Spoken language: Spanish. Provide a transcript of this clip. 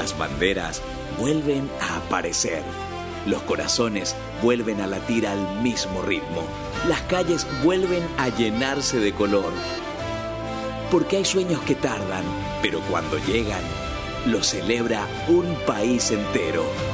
Las banderas vuelven a aparecer. Los corazones vuelven a latir al mismo ritmo. Las calles vuelven a llenarse de color. Porque hay sueños que tardan, pero cuando llegan, los celebra un país entero.